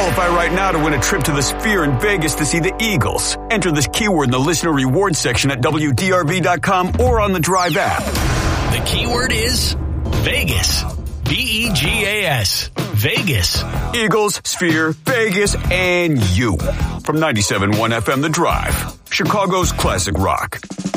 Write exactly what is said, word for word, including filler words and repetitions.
Qualify right now to win a trip to the Sphere in Vegas to see the Eagles. Enter this keyword in the listener rewards section at W D R V dot com or on the Drive app. The keyword is Vegas. V E G A S. Vegas. Eagles, Sphere, Vegas, and you. From ninety-seven point one F M The Drive, Chicago's classic rock.